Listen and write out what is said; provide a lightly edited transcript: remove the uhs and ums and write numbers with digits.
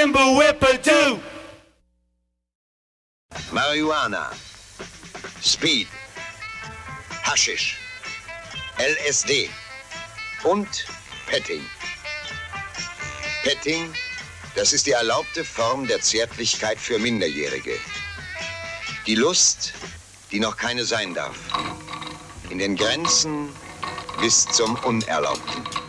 Timber Whipper-Doo. Marihuana, Speed, Haschisch, LSD und Petting. Petting, das ist die erlaubte Form der Zärtlichkeit für Minderjährige. Die Lust, die noch keine sein darf. In den Grenzen bis zum Unerlaubten.